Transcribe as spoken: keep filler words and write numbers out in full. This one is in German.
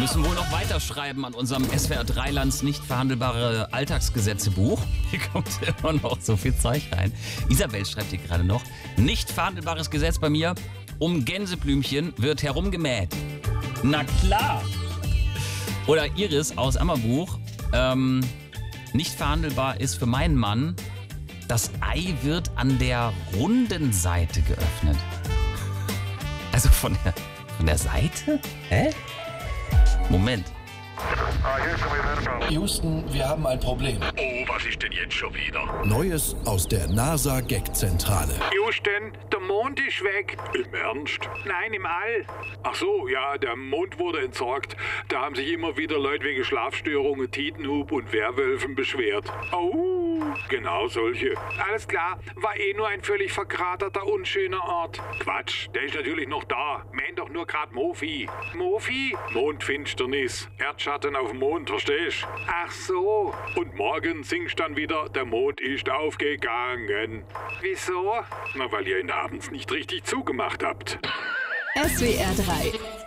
müssen wohl noch weiterschreiben an unserem S W R drei Lands nicht verhandelbare Alltagsgesetzebuch. Hier kommt immer noch so viel Zeug rein. Isabel schreibt hier gerade noch, nicht verhandelbares Gesetz bei mir, um Gänseblümchen wird herumgemäht. Na klar. Oder Iris aus Ammerbuch, ähm, nicht verhandelbar ist für meinen Mann, das Ei wird an der runden Seite geöffnet. Also von der, von der Seite? Hä? Moment. Houston, wir haben ein Problem. Oh, was ist denn jetzt schon wieder? Neues aus der NASA-Gag-Zentrale. Houston, der Mond ist weg. Im Ernst? Nein, im All. Ach so, ja, der Mond wurde entsorgt. Da haben sich immer wieder Leute wegen Schlafstörungen, Tidenhub und Werwölfen beschwert. Oh, genau solche. Alles klar, war eh nur ein völlig verkraterter, unschöner Ort. Quatsch, der ist natürlich noch da. Mähen doch nur grad Mofi. Mofi? Mondfinsternis. Erdschatten auf dem Mond, verstehst? Ach so. Und morgen singst dann wieder, der Mond ist aufgegangen. Wieso? Na, weil ihr ihn abends nicht richtig zugemacht habt. S W R drei